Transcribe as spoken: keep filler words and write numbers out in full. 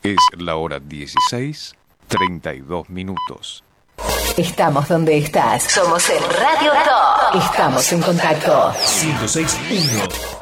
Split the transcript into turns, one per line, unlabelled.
Es la hora dieciséis, treinta y dos minutos.
Estamos donde estás. Somos el Radio Top. Estamos en contacto.
ciento seis punto uno